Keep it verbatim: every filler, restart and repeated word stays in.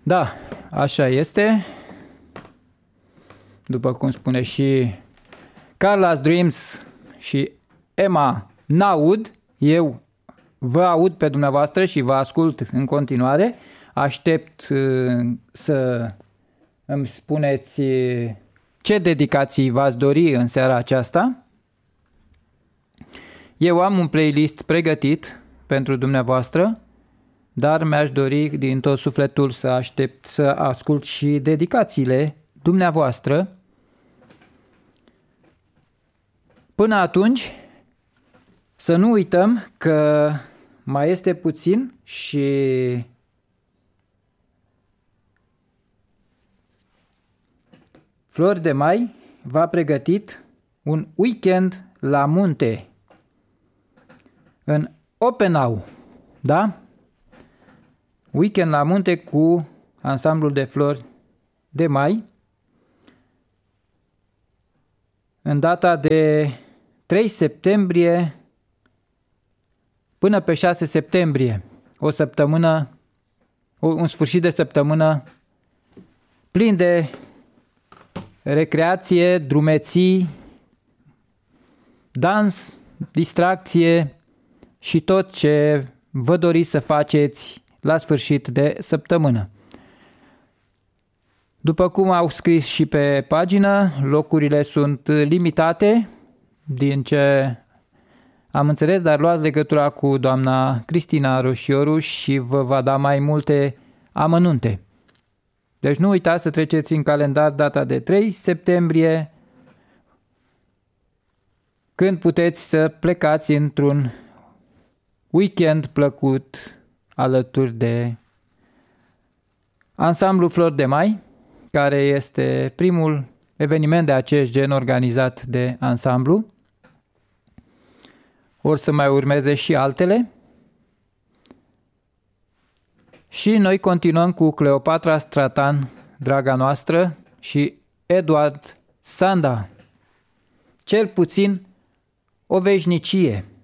Da, așa este. După cum spune și Carla's Dreams și Emma Naud, eu vă aud pe dumneavoastră și vă ascult în continuare. Aștept uh, să îmi spuneți ce dedicații v-ați dori în seara aceasta. Eu am un playlist pregătit pentru dumneavoastră, dar mi-aș dori din tot sufletul să aștept să ascult și dedicațiile dumneavoastră. Până atunci, să nu uităm că mai este puțin și Flori de Mai v-a pregătit un weekend la munte în Oppenau, da? Weekend la munte cu ansamblul de Flori de Mai în data de trei septembrie până pe șase septembrie, o săptămână, un sfârșit de săptămână plin de recreație, drumeții, dans, distracție și tot ce vă doriți să faceți la sfârșit de săptămână. După cum au scris și pe pagină, locurile sunt limitate, din ce am înțeles, dar luați legătura cu doamna Cristina Roșioru și vă va da mai multe amănunte. Deci nu uitați să treceți în calendar data de trei septembrie, când puteți să plecați într-un weekend plăcut alături de Ansamblu Flori de Mai, care este primul eveniment de acest gen organizat de ansamblu. Or să mai urmeze și altele. Și noi continuăm cu Cleopatra Stratan, draga noastră, și Eduard Sanda, cel puțin o veșnicie.